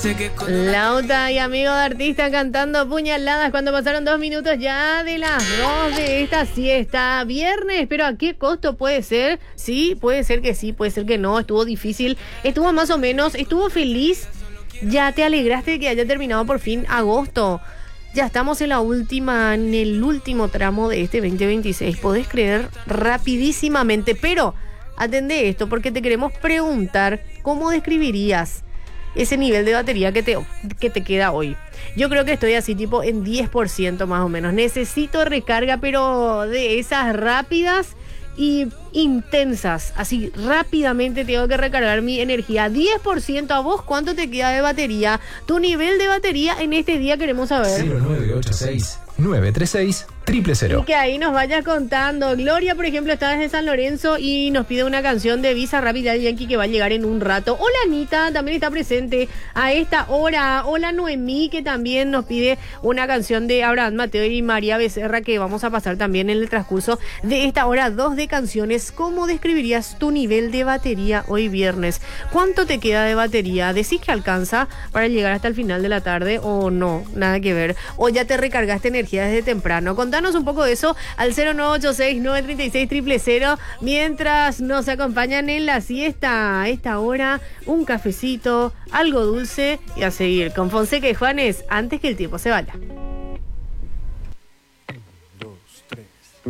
Lauta y amigo de artista cantando puñaladas cuando pasaron 2 minutos ya de las 2 de esta siesta. Viernes, pero ¿a qué costo puede ser? Sí, puede ser que sí, puede ser que no. Estuvo difícil, estuvo más o menos, estuvo feliz. Ya te alegraste de que haya terminado por fin agosto. Ya estamos en el último tramo de este 2026. Podés creer rapidísimamente, pero atendé esto porque te queremos preguntar cómo describirías ese nivel de batería que te queda hoy. Yo creo que estoy así tipo en 10% más o menos. Necesito recarga, pero de esas rápidas y intensas. Así rápidamente tengo que recargar mi energía. 10%. ¿A vos cuánto te queda de batería? Tu nivel de batería en este día queremos saber. 0986-936-000. Y que ahí nos vayas contando. Gloria, por ejemplo, está desde San Lorenzo y nos pide una canción de Visa Rápida de Yankee que va a llegar en un rato. Hola Anita, también está presente a esta hora. Hola Noemí, que también nos pide una canción de Abraham Mateo y María Becerra que vamos a pasar también en el transcurso de esta hora 2 de canciones. ¿Cómo describirías tu nivel de batería hoy viernes? ¿Cuánto te queda de batería? ¿Decís que alcanza para llegar hasta el final de la tarde o no? Nada que ver. ¿O ya te recargaste energía desde temprano? Contanos un poco de eso al 0986-936-000 mientras nos acompañan en la siesta. A esta hora, un cafecito, algo dulce y a seguir con Fonseca y Juanes antes que el tiempo se vaya.